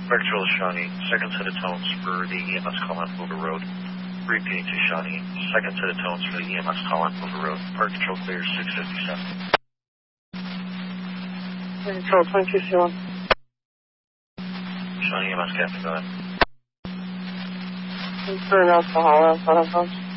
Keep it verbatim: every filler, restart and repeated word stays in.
Park Control to Shawnee, second set of tones for the E M S call on Hoover Road. Repeating to Shawnee, second set of tones for the E M S call on Hoover Road. Park Control clear six fifty-seven. Park Control twenty-two C one. Shawnee E M S captain, go ahead. Turn off the hall outside of house.